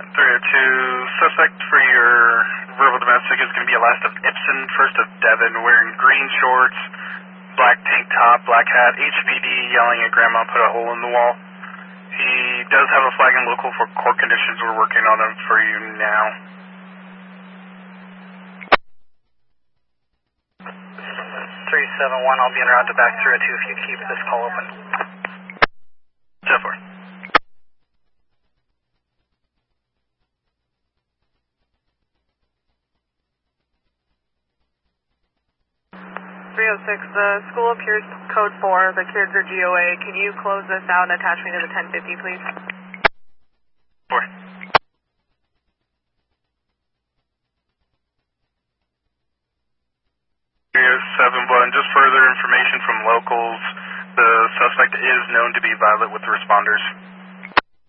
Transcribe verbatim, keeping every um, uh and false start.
three oh two, suspect for your verbal domestic is going to be a last of Ibsen, first of Devon, wearing green shorts, black tank top, black hat, H V D, yelling at grandma, put a hole in the wall. He does have a flag in local for court conditions. We're working on him for you now. three seven one, I'll be en route to back three oh two if you keep this call open. ten four. three oh six, the school appears code four, the kids are G O A. Can you close this out and attach me to the ten fifty, please? four. three oh seven one, just further information from locals. The suspect is known to be violent with responders.